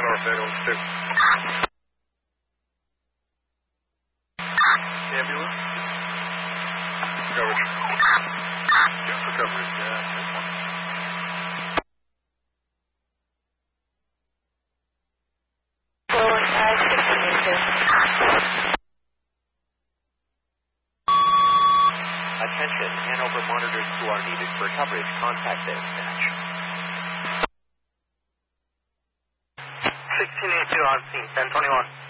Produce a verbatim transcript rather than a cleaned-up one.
North ambulance two. Ambulance? Coverage. Yeah, for coverage, yeah, this one. Attention, Hanover monitors who are needed for coverage. Contact their dispatch. sixteen eighty-two on scene, ten twenty-one.